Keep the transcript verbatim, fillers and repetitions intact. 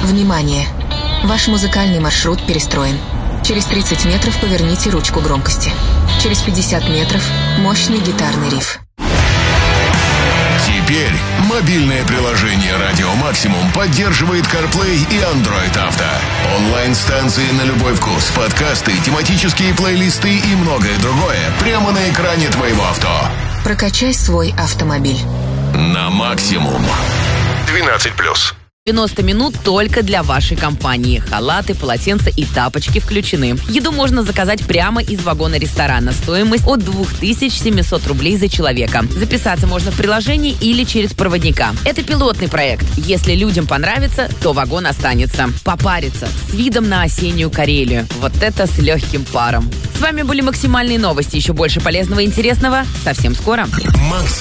Внимание! Ваш музыкальный маршрут перестроен. Через тридцать метров поверните ручку громкости. Через пятьдесят метров мощный гитарный риф. Теперь мобильное приложение «Радио Максимум» поддерживает CarPlay и Android Auto. Онлайн-станции на любой вкус, подкасты, тематические плейлисты и многое другое прямо на экране твоего авто. Прокачай свой автомобиль. На максимум. двенадцать плюс. девяносто минут только для вашей компании. Халаты, полотенца и тапочки включены. Еду можно заказать прямо из вагона ресторана. Стоимость от две тысячи семьсот рублей за человека. Записаться можно в приложении или через проводника. Это пилотный проект. Если людям понравится, то вагон останется. Попариться с видом на осеннюю Карелию. Вот это с легким паром. С вами были максимальные новости. Еще больше полезного и интересного совсем скоро. Максимум.